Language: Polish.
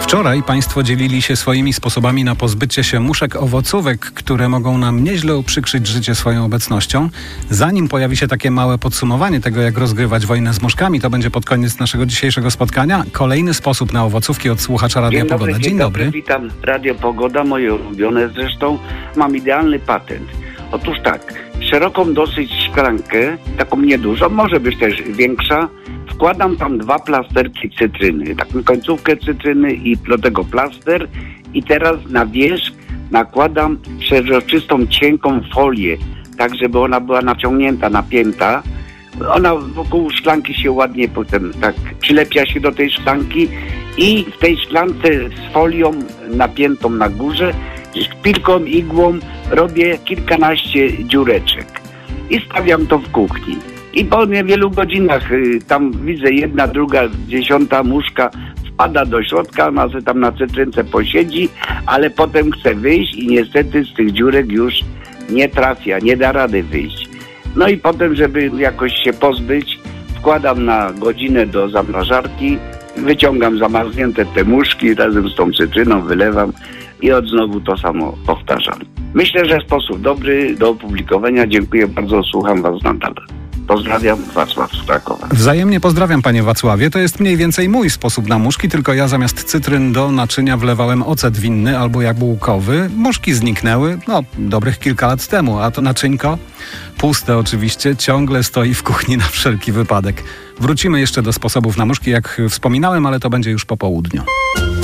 Wczoraj Państwo dzielili się swoimi sposobami na pozbycie się muszek owocówek, które mogą nam nieźle uprzykrzyć życie swoją obecnością. Zanim pojawi się takie małe podsumowanie tego, jak rozgrywać wojnę z muszkami, to będzie pod koniec naszego dzisiejszego spotkania. Kolejny sposób na owocówki od słuchacza Radia Pogoda. Dzień dobry. Witam, Radio Pogoda, moje ulubione zresztą. Mam idealny patent. Otóż tak, szeroką dosyć szklankę, taką niedużą, może być też większa, wkładam tam 2 plasterki cytryny, taką końcówkę cytryny i do tego plaster i teraz na wierzch nakładam przezroczystą, cienką folię, tak żeby ona była naciągnięta, napięta. Ona wokół szklanki się ładnie potem tak przylepia się do tej szklanki i w tej szklance z folią napiętą na górze szpilką, igłą robię kilkanaście dziureczek i stawiam to w kuchni. I po niewielu godzinach tam widzę 1, 2, 10 muszka wpada do środka, ona sobie tam na cytrynce posiedzi, ale potem chce wyjść i niestety z tych dziurek już nie trafia, nie da rady wyjść. No i potem, żeby jakoś się pozbyć, wkładam na godzinę do zamrażarki, wyciągam zamarznięte te muszki razem z tą cytryną, wylewam i znowu to samo powtarzam. Myślę, że sposób dobry do opublikowania. Dziękuję bardzo, słucham Was nadal. Pozdrawiam, Wacław z Krakowa. Wzajemnie pozdrawiam, panie Wacławie. To jest mniej więcej mój sposób na muszki, tylko ja zamiast cytryn do naczynia wlewałem ocet winny albo jabłkowy. Muszki zniknęły, dobrych kilka lat temu, a to naczynko, puste oczywiście, ciągle stoi w kuchni na wszelki wypadek. Wrócimy jeszcze do sposobów na muszki, jak wspominałem, ale to będzie już po południu.